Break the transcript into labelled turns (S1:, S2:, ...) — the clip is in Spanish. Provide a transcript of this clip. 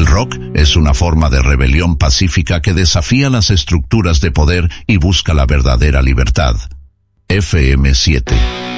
S1: El rock es una forma de rebelión pacífica que desafía las estructuras de poder y busca la verdadera libertad. FM 7